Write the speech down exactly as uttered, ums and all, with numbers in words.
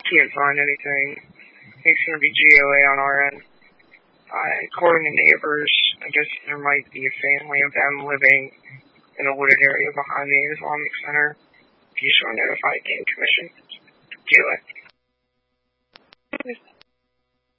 Can't find anything. I think it's going to be G O A on our end. Uh, according to neighbors, I guess there might be a family of them living in a wooded area behind the Islamic Center. If you just want to notify Game Commission, do it.